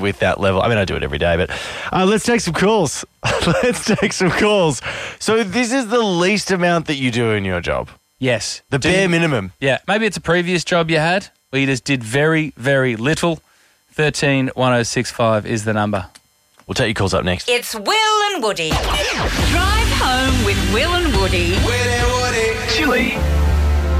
with that level. I mean, I do it every day, but let's take some calls. Let's take some calls. So this is the least amount that you do in your job. Yes. The bare minimum. Yeah. Maybe it's a previous job you had where you just did very, very little. 131065 is the number. We'll take your calls up next. It's Will and Woody. Drive home with Will and Woody. Will and Woody. Chili.